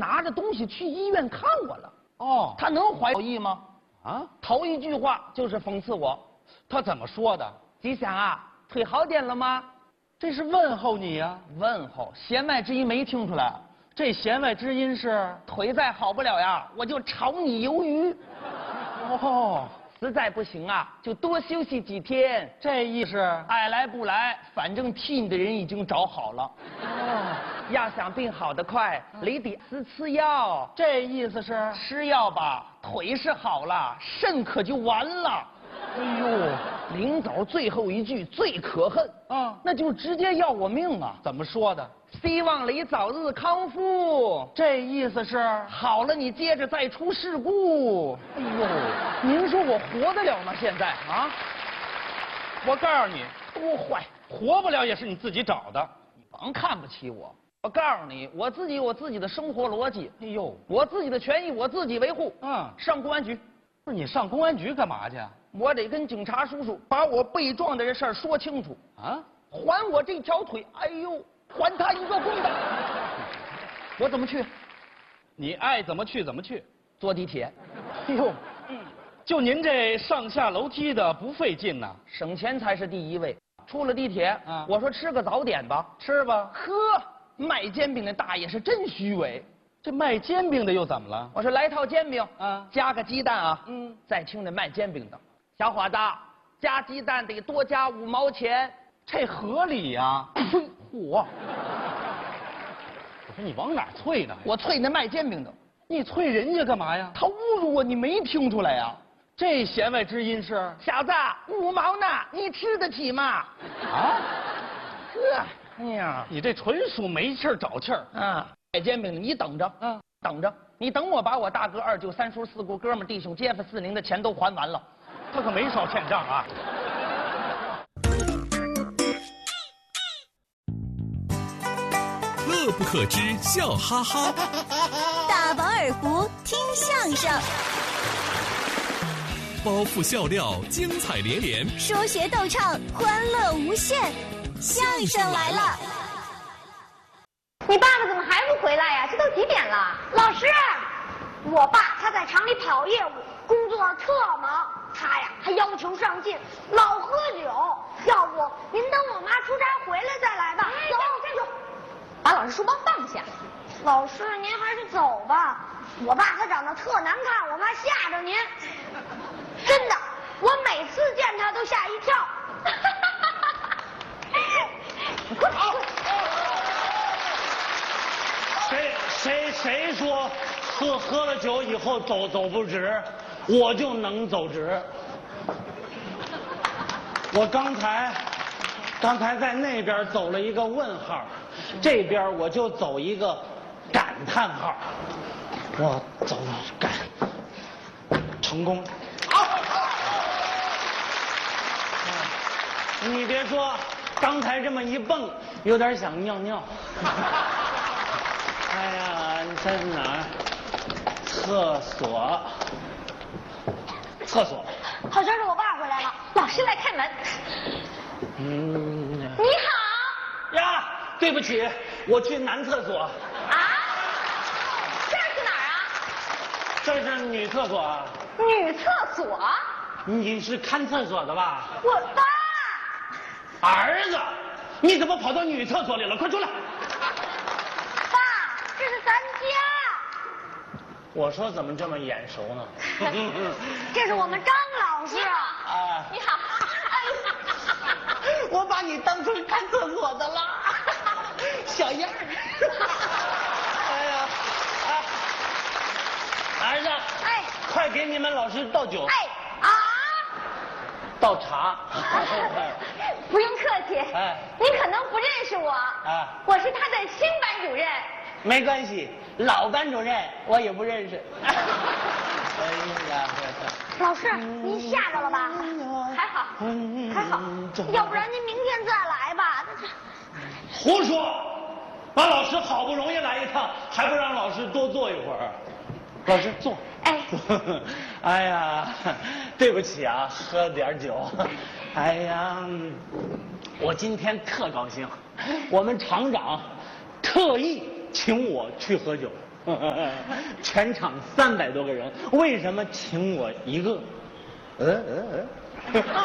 拿着东西去医院看我了。 哦， 他能怀好意吗？ 啊， 头一句话就是讽刺我。 他怎么说的？ 吉祥啊，腿好点了吗？ 这是问候你呀、 问候，弦外之音没听出来。 这弦外之音是？ 腿再好不了呀，我就炒你鱿鱼。 哦， 实在不行啊，就多休息几天。 这意思。 爱来不来，反正替你的人已经找好了。 哦， 要想病好得快，你得吃药。 这意思是？ 吃药吧，腿是好了，肾可就完了。 哎呦， 临走最后一句最可恨，那就直接要我命啊！ 怎么说的？ 希望你早日康复。 这意思是？ 好了，你接着再出事故。 哎呦， 您说我活得了吗？现在啊？ 我告诉你， 多坏， 活不了也是你自己找的。 你甭看不起我。我告诉你，我自己有我自己的生活逻辑。 哎呦， 我自己的权益我自己维护。上公安局。 不是你上公安局干嘛去？ 我得跟警察叔叔把我被撞的这事儿说清楚啊！ 还我这条腿，哎呦，还他一个公道。我怎么去？ 你爱怎么去怎么去。 坐地铁。 哎呦，就您这上下楼梯的不费劲呐， 省钱才是第一位。出了地铁，我说吃个早点吧， 吃吧。 呵，卖煎饼的大爷是真虚伪。 这卖煎饼的又怎么了？ 我说来套煎饼，加个鸡蛋啊。再听那卖煎饼的，小伙子，加鸡蛋得多加5毛钱， 这合理呀。 嚯！我说你往哪啐呢？ 我啐那卖煎饼的。 你啐人家干嘛呀？ 他侮辱我，你没听出来呀？ 这弦外之音是？ 小子，5毛呢，你吃得起吗？ 啊？ 呵，哎呀， 你这纯属没气儿找气儿啊！卖煎饼的，你等着，等着，你等我把我大哥、二舅、三叔、四姑、哥们、弟兄、街坊、四邻的钱都还完了， 他可没少欠账啊。 乐不可支，笑哈哈。 大饱耳福，听相声。 包袱笑料，精彩连连。 说学逗唱，欢乐无限。相声来了。 你爸爸怎么还不回来呀？这都几点了？老师，我爸他在厂里跑业务，工作特忙，他呀还要求上进，老喝酒。要不您等我妈出差回来再来吧。走，站住！ 把老师书包放下。 老师，您还是走吧。我爸他长得特难看，我怕吓着您。真的，我每次见他都吓一跳。 谁说喝了酒以后走不直，我就能走直。我刚才在那边走了一个问号，这边我就走一个感叹号。我走感成功。你别说，刚才这么一蹦，有点想尿尿。哎呀，你在哪儿？厕所。 好像是我爸回来了， 老师来开门。 你好。 呀，对不起，我去男厕所。 啊？这是哪儿啊？ 这是女厕所啊。 女厕所？ 你是看厕所的吧？ 我爸。 儿子，你怎么跑到女厕所里了？快出来！ 爸，这是咱家。 我说怎么这么眼熟呢？ 这是我们张老师。 啊， 你好。 我把你当成看厕所的了，小样儿。哎呀，儿子， 哎， 快给你们老师倒酒。 哎啊， 倒茶。 不用客气。 哎， 您可能不认识我。 啊， 我是他的新班主任。 没关系，老班主任我也不认识。哎呀， 老师，您吓着了吧？还好，还好，要不然您明天再来吧。 胡说！把老师好不容易来一趟，还不让老师多坐一会儿？老师坐。 哎， 哎呀，对不起啊，喝点酒。哎呀，我今天特高兴，我们厂长特意请我去喝酒。 全场300多个人，为什么请我一个？